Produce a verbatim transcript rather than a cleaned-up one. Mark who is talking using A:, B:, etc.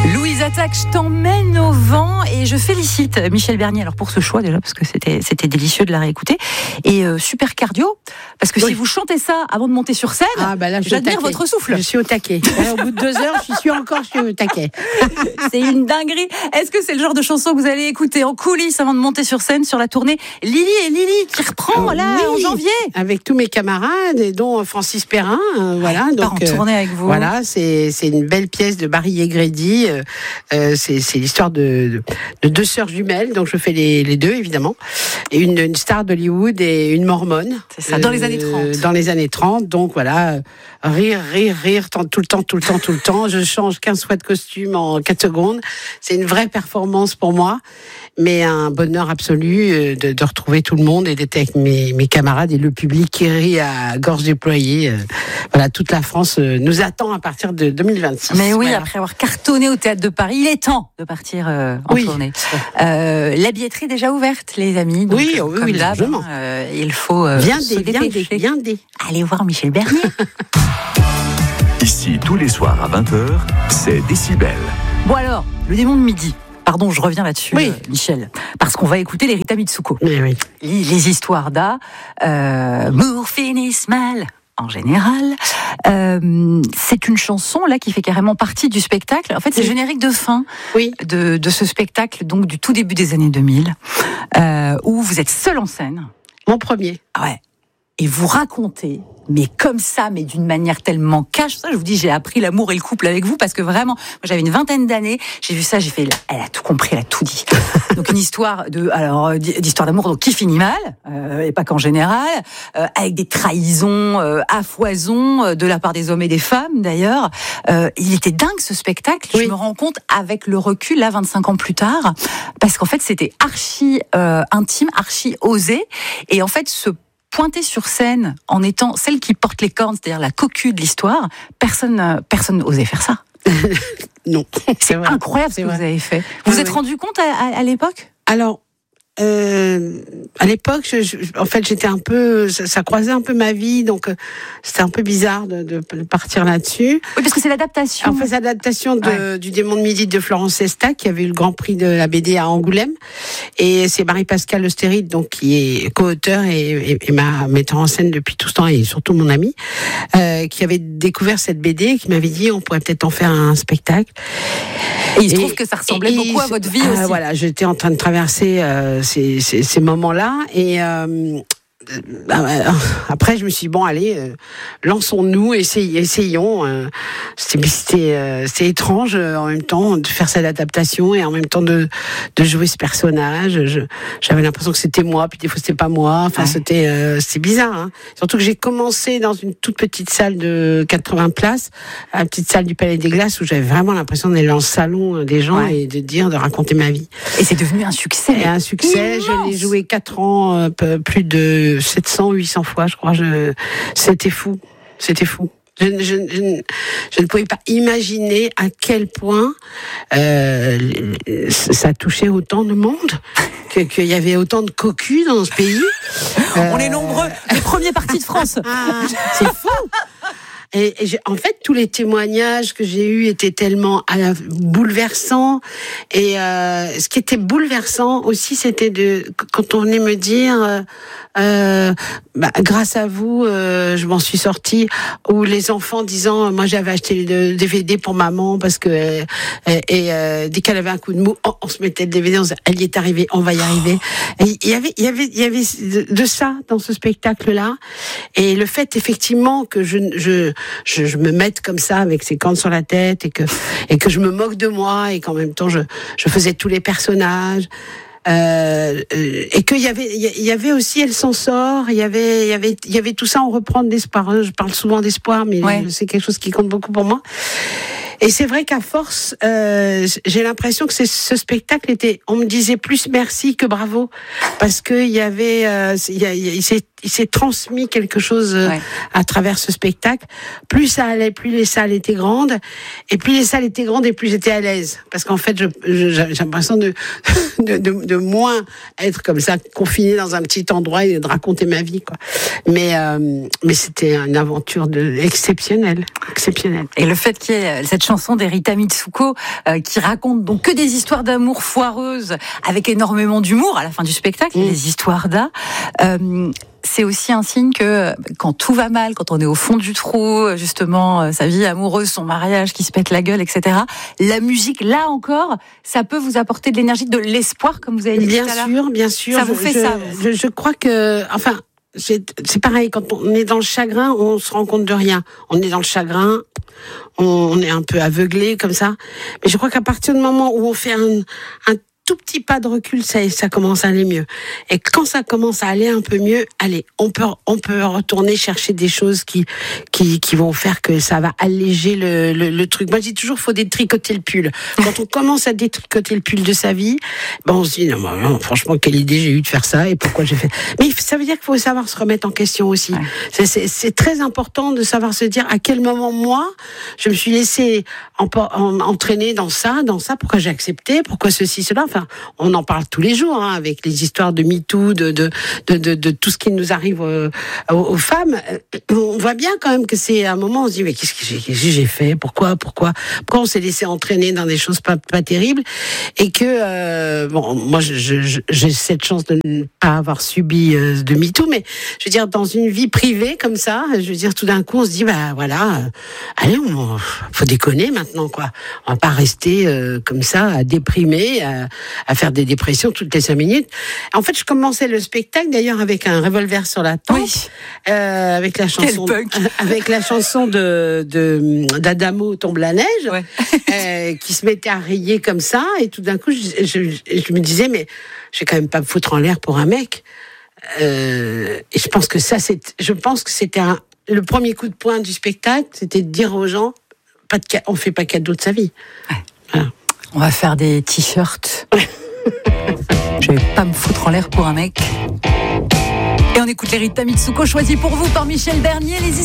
A: Louise Attaque, je t'emmène au vent et je félicite Michel Bernier alors pour ce choix déjà parce que c'était c'était délicieux de la réécouter et euh, super cardio parce que oui. Si vous chantez ça avant de monter sur scène,
B: ah bah là,
A: j'admire votre souffle.
B: Je suis au taquet. Au bout de deux heures, je suis encore je suis au taquet.
A: C'est une dinguerie. Est-ce que c'est le genre de chanson que vous allez écouter en coulisses avant de monter sur scène sur la tournée Lily et Lily qui reprend oh, là oui. en janvier
B: avec tous mes camarades et dont Francis Perrin, euh, voilà
A: il donc part en tournée euh, avec vous.
B: Voilà, c'est c'est une belle pièce de Barry Egredy. Euh, euh, c'est c'est l'histoire de, de de deux sœurs jumelles, donc je fais les les deux évidemment, et une une star d'Hollywood et une mormone.
A: C'est ça, euh, dans les années trente.
B: Dans les années trente, donc voilà, rire, rire, rire, tout le temps, tout le temps, tout le temps. Je change quinze fois de costume en quatre secondes. C'est une vraie performance pour moi, mais un bonheur absolu de, de retrouver tout le monde et d'être avec mes, mes camarades et le public qui rit à gorge déployée. Voilà, toute la France nous attend à partir de deux mille vingt-six.
A: Mais oui,
B: voilà.
A: Après avoir cartonné au Théâtre de Paris, il est temps de partir euh, en oui. tournée. Euh, la billetterie est déjà ouverte, les amis. Donc,
B: oui, oui, oui, largement.
A: Euh, il faut euh,
B: viens
A: se
B: dé,
A: dépêcher.
B: Viens dé.
A: Allez voir Michel Bernier.
C: Ici, tous les soirs à vingt heures, c'est Décibel.
A: Bon alors, le démon de midi. Pardon, je reviens là-dessus,
B: oui.
A: euh, Michel, parce qu'on va écouter les Rita Mitsuko.
B: Oui, oui.
A: Les, les histoires d'A, euh, Mours finissent mal. En général, euh, c'est une chanson là qui fait carrément partie du spectacle. En fait, c'est oui. générique de fin
B: oui.
A: de, de ce spectacle, donc du tout début des années deux mille, euh, où vous êtes seul en scène.
B: Mon premier.
A: Ouais. Et vous racontez, mais comme ça, mais d'une manière tellement cash. Ça, je vous dis, j'ai appris l'amour et le couple avec vous parce que vraiment, moi, j'avais une vingtaine d'années, j'ai vu ça, j'ai fait, elle a tout compris, elle a tout dit. Donc une histoire de, alors d'histoire d'amour, donc qui finit mal, euh, et pas qu'en général, euh, avec des trahisons euh, à foison euh, de la part des hommes et des femmes d'ailleurs. Euh, il était dingue ce spectacle. Oui. Je me rends compte avec le recul, là, vingt-cinq ans plus tard, parce qu'en fait, c'était archi euh, intime, archi osé, et en fait, ce pointer sur scène en étant celle qui porte les cornes, c'est-à-dire la cocu de l'histoire, personne personne n'osait faire ça.
B: Non.
A: C'est, c'est incroyable ce que vrai. Vous avez fait. Vous vous ah, êtes oui. rendu compte à, à, à l'époque ?
B: Alors, euh, à l'époque, je, je, en fait, j'étais un peu, ça, ça croisait un peu ma vie, donc euh, c'était un peu bizarre de, de, de partir là-dessus.
A: Oui, parce que c'est l'adaptation.
B: En fait, c'est l'adaptation de, ouais. du Démon de midi de Florence Sesta, qui avait eu le Grand Prix de la B D à Angoulême, et c'est Marie-Pascale Austérite, donc qui est co-auteur et, et, et ma metteur en scène depuis tout ce temps, et surtout mon amie, euh, qui avait découvert cette B D, et qui m'avait dit on pourrait peut-être en faire un spectacle.
A: Et il se et, trouve que ça ressemblait et, beaucoup à votre vie
B: euh,
A: aussi.
B: Voilà, j'étais en train de traverser euh, ces, ces, ces moments-là, et euh, après, je me suis dit, bon, allez, euh, lançons-nous, essayons. essayons euh, c'était c'était, euh, c'était étrange euh, en même temps de faire cette adaptation et en même temps de, de jouer ce personnage. Je, j'avais l'impression que c'était moi, puis des fois c'était pas moi. Enfin, ouais. c'était, euh, c'était bizarre. Hein. Surtout que j'ai commencé dans une toute petite salle de quatre-vingts places, la petite salle du Palais des Glaces, où j'avais vraiment l'impression d'aller dans le salon des gens ouais. et de dire, de raconter ma vie.
A: Et c'est devenu un succès.
B: Et un succès. Immense. Je l'ai joué quatre ans, euh, plus de sept cents, huit cents fois, je crois. Je... C'était fou. C'était fou. Je, je, je, je ne pouvais pas imaginer à quel point euh, ça touchait autant de monde, qu'il que y avait autant de cocus dans ce pays.
A: On euh... est nombreux. Les premiers partis de France.
B: Ah, c'est fou. Et, et j'ai, en fait, tous les témoignages que j'ai eus étaient tellement euh, bouleversants. Et euh, ce qui était bouleversant aussi, c'était de quand on venait me dire, euh, euh, bah, grâce à vous, euh, je m'en suis sortie. Ou les enfants disant, moi j'avais acheté le D V D pour maman parce que euh, et, et euh, dès qu'elle avait un coup de mou, on, on se mettait le D V D, on se disait, elle y est arrivée, on va y arriver. Et il y avait, il y avait, il y avait de, de ça dans ce spectacle-là. Et le fait effectivement que je, je Je, je me mette comme ça avec ces cornes sur la tête et que et que je me moque de moi et qu'en même temps je je faisais tous les personnages euh, et qu'il y avait il y avait aussi Elle s'en sort, il y avait il y avait il y avait tout ça, on reprend de l'espoir. Je parle souvent d'espoir, mais ouais. c'est quelque chose qui compte beaucoup pour moi. Et c'est vrai qu'à force, euh, j'ai l'impression que c'est, ce spectacle était, on me disait plus merci que bravo, parce que il y avait, euh, il, y a, il s'est, il s'est transmis quelque chose euh, ouais. à travers ce spectacle. Plus ça allait, plus les salles étaient grandes, et plus les salles étaient grandes, et plus j'étais à l'aise, parce qu'en fait, je, je, j'ai l'impression de, de, de, de moins être comme ça confinée dans un petit endroit et de raconter ma vie, quoi. Mais, euh, mais c'était une aventure de, exceptionnelle, exceptionnelle.
A: Et le fait qu'il y ait cette chanson chansons d'Erita Mitsuko euh, qui racontent donc que des histoires d'amour foireuses avec énormément d'humour à la fin du spectacle, mmh. des histoires d'A. Euh, c'est aussi un signe que quand tout va mal, quand on est au fond du trou, justement, sa vie amoureuse, son mariage qui se pète la gueule, et cetera, la musique, là encore, ça peut vous apporter de l'énergie, de l'espoir, comme vous avez dit
B: bien
A: tout à l'heure.
B: Bien sûr, bien sûr.
A: Ça vous fait
B: je,
A: ça
B: je, je crois que... Enfin, c'est, c'est pareil, quand on est dans le chagrin, on se rend compte de rien. On est dans le chagrin, on, on est un peu aveuglé comme ça. Mais je crois qu'à partir du moment où on fait un... un tout petit pas de recul, ça, ça commence à aller mieux. Et quand ça commence à aller un peu mieux, allez, on peut, on peut retourner chercher des choses qui, qui, qui vont faire que ça va alléger le, le, le truc. Moi, je dis toujours, faut détricoter le pull. Quand on commence à détricoter le pull de sa vie, ben, on se dit, non, non, franchement, quelle idée j'ai eu de faire ça et pourquoi j'ai fait. Mais ça veut dire qu'il faut savoir se remettre en question aussi. Ouais. C'est, c'est, c'est très important de savoir se dire à quel moment, moi, je me suis laissé en, en, entraîner dans ça, dans ça, pourquoi j'ai accepté, pourquoi ceci, cela. Enfin, on en parle tous les jours, hein, avec les histoires de MeToo, de, de, de, de, de tout ce qui nous arrive euh, aux, aux femmes. On voit bien quand même que c'est à un moment, on se dit, mais qu'est-ce que j'ai, qu'est-ce que j'ai fait? Pourquoi, pourquoi, pourquoi on s'est laissé entraîner dans des choses pas, pas terribles? Et que, euh, bon, moi, je, je, j'ai cette chance de ne pas avoir subi euh, de MeToo, mais je veux dire, dans une vie privée comme ça, je veux dire, tout d'un coup, on se dit, bah voilà, euh, allez, on, faut déconner maintenant, quoi. On va pas rester euh, comme ça, à déprimer, à, à faire des dépressions toutes les cinq minutes. En fait, je commençais le spectacle d'ailleurs avec un revolver sur la tempe, oui. euh, avec la chanson, euh, avec la chanson de, de d'Adamo Tombe la neige, ouais. euh, qui se mettait à rayer comme ça, et tout d'un coup, je, je, je me disais, mais je vais quand même pas me foutre en l'air pour un mec. Euh, et je pense que ça, c'est, je pense que c'était un, le premier coup de poing du spectacle, c'était de dire aux gens, pas de, on fait pas cadeau de sa vie.
A: Ouais. Voilà. On va faire des t-shirts. Je vais pas me foutre en l'air pour un mec. Et on écoute l'Erita Mitsuko choisi pour vous par Michel Bernier. Les